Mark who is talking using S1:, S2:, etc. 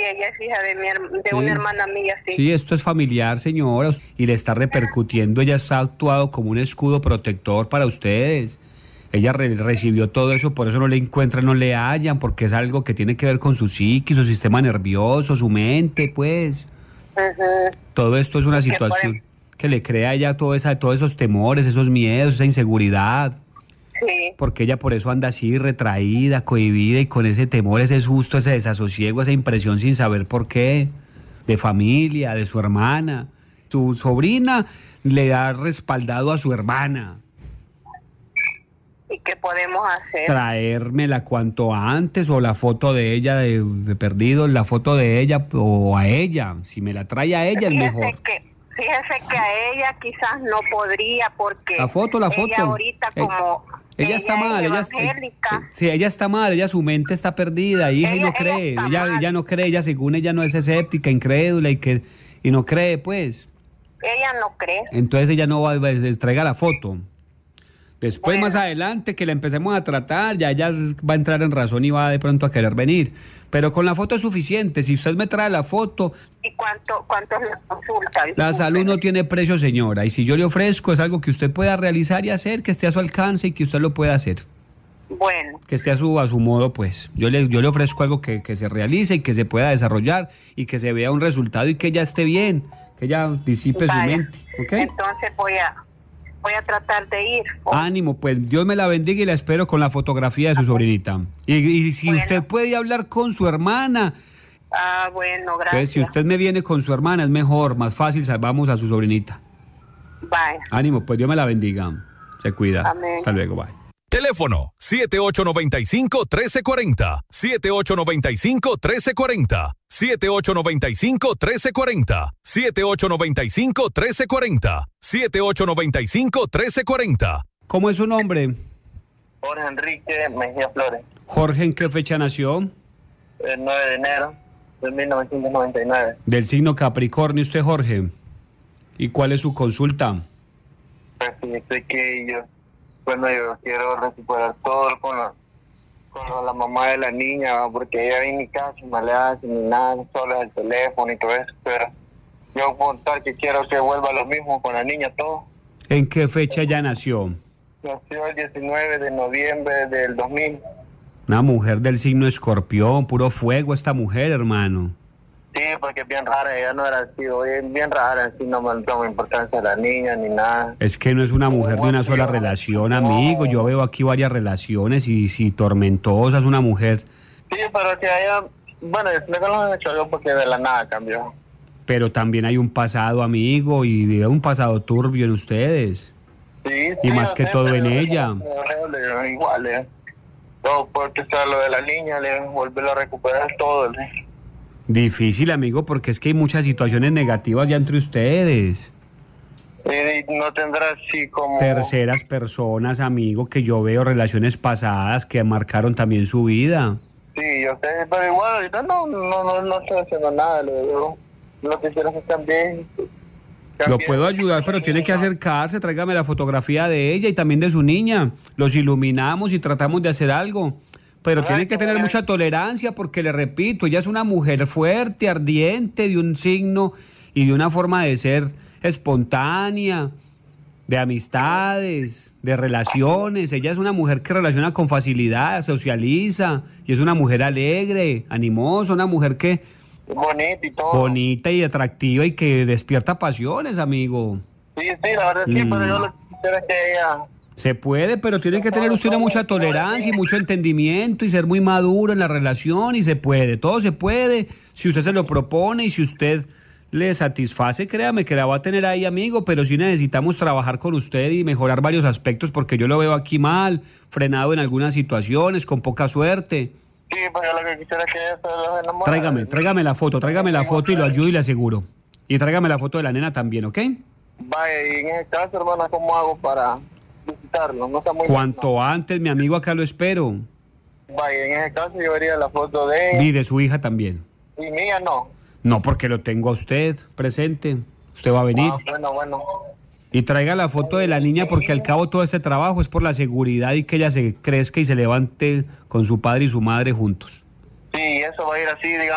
S1: ella es hija de de una hermana mía, sí.
S2: Sí, esto es familiar, señora, y le está repercutiendo. Ella está actuado como un escudo protector para ustedes. Ella recibió todo eso, por eso no le encuentran, no le hallan, porque es algo que tiene que ver con su psiquis, su sistema nervioso, su mente, pues. Todo esto es una situación que le crea a ella todos esos temores, esos miedos, esa inseguridad.
S1: Sí.
S2: Porque ella por eso anda así retraída, cohibida y con ese temor, ese susto, ese desasosiego, esa impresión sin saber por qué, de familia, de su hermana. Su sobrina le ha respaldado a su hermana.
S1: ¿Y qué podemos hacer?
S2: Traérmela cuanto antes, o la foto de ella de perdido, la foto de ella o a ella. Si me la trae a ella es mejor.
S1: Fíjese que a ella quizás no podría, porque
S2: la foto.
S1: Ella ahorita
S2: ella está mal, ella está mal, ella su mente está perdida, hija, y no cree, ella no cree, ella según ella no es escéptica, incrédula y no cree, pues.
S1: Ella no cree.
S2: Entonces ella no va a traiga la foto. Después, más adelante, que la empecemos a tratar, ya ella va a entrar en razón y va de pronto a querer venir. Pero con la foto es suficiente. Si usted me trae la foto...
S1: ¿Y cuánto es la consulta?
S2: La salud no tiene precio, señora. Y si yo le ofrezco, es algo que usted pueda realizar y hacer, que esté a su alcance y que usted lo pueda hacer.
S1: Bueno.
S2: Que esté a su modo, pues. Yo le ofrezco algo que se realice y que se pueda desarrollar y que se vea un resultado y que ella esté bien, que ella disipe su mente. ¿Okay?
S1: Entonces voy a tratar de ir.
S2: Ánimo, pues Dios me la bendiga y la espero con la fotografía de su sobrinita. Y si usted puede hablar con su hermana.
S1: Bueno, gracias.
S2: Entonces, si usted me viene con su hermana, es mejor, más fácil, salvamos a su sobrinita.
S1: Bye.
S2: Ánimo, pues Dios me la bendiga. Se cuida.
S1: Amén.
S2: Hasta luego, bye.
S3: Teléfono 7895-1340, 7895-1340, 7895-1340, 7895-1340, 7895-1340.
S2: ¿Cómo es su nombre?
S4: Jorge Enrique Mejía Flores.
S2: Jorge, ¿en qué fecha nació?
S4: El 9 de enero de 1999.
S2: Del signo Capricornio, usted, Jorge. ¿Y cuál es su consulta?
S4: Pues fíjate que yo quiero recuperar todo con la mamá de la niña, ¿va? Porque ella viene a mi casa y no le hace ni nada, solo el teléfono y todo eso, pero yo por tal que quiero que vuelva lo mismo con la niña todo.
S2: ¿En qué fecha ya nació?
S4: Nació el 19 de noviembre del 2000.
S2: Una mujer del signo Escorpión, puro fuego esta mujer, hermano.
S4: Sí, porque es bien rara, ella no era así, es bien rara, así no me toma importancia a la niña ni nada.
S2: Es que no es una mujer de una sola relación, amigo. Yo veo aquí varias relaciones y si tormentosa es una mujer.
S4: Sí, pero que ella, bueno, yo me conozco yo porque de la nada cambió.
S2: Pero también hay un pasado, amigo, y veo un pasado turbio en ustedes.
S4: Sí,
S2: y más que todo en ella.
S4: Igual, todo porque está lo de la niña, volverlo a recuperar todo.
S2: Difícil, amigo, porque es que hay muchas situaciones negativas ya entre ustedes.
S4: No tendrá así como...
S2: terceras personas, amigo, que yo veo relaciones pasadas que marcaron también su vida.
S4: Sí, yo sé, pero igual ahorita no estoy haciendo nada, lo que quiero es cambiar.
S2: Lo puedo ayudar, pero tiene que acercarse, tráigame la fotografía de ella y también de su niña. Los iluminamos y tratamos de hacer algo. Pero tiene que tener mucha tolerancia porque, le repito, ella es una mujer fuerte, ardiente, de un signo y de una forma de ser espontánea, de amistades, de relaciones. Ella es una mujer que relaciona con facilidad, socializa y es una mujer alegre, animosa, una mujer que...
S4: bonita y todo.
S2: Bonita y atractiva y que despierta pasiones, amigo.
S4: Sí, la verdad sí, pero yo lo que quisiera es que ella...
S2: Se puede, pero tiene que tener usted mucha tolerancia y mucho entendimiento y ser muy maduro en la relación y se puede, todo se puede si usted se lo propone y si usted le satisface, créame que la va a tener ahí, amigo, pero sí necesitamos trabajar con usted y mejorar varios aspectos porque yo lo veo aquí mal, frenado en algunas situaciones, con poca suerte.
S4: Sí, pero yo lo que quisiera es que ella se los enamore.
S2: Tráigame la foto y lo ayudo y le aseguro. Y tráigame la foto de la nena también, ¿ok?
S4: Vaya, y en ese caso, hermana, ¿cómo hago para visitarlo? No está muy
S2: Cuanto
S4: bien,
S2: antes, mi amigo, acá lo espero.
S4: Vaya, en ese caso yo vería la foto de ella.
S2: Y de su hija también.
S4: Y mía no.
S2: No, porque lo tengo a usted presente. Usted va a venir.
S4: Bueno.
S2: Y traiga la foto de la niña porque al cabo todo este trabajo es por la seguridad y que ella se crezca y se levante con su padre y su madre juntos.
S4: Sí, eso va a ir así, digamos.